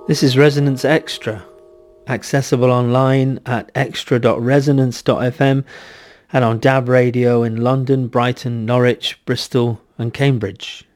This is Resonance Extra, accessible online at extra.resonance.fm and on DAB Radio in London, Brighton, Norwich, Bristol and Cambridge.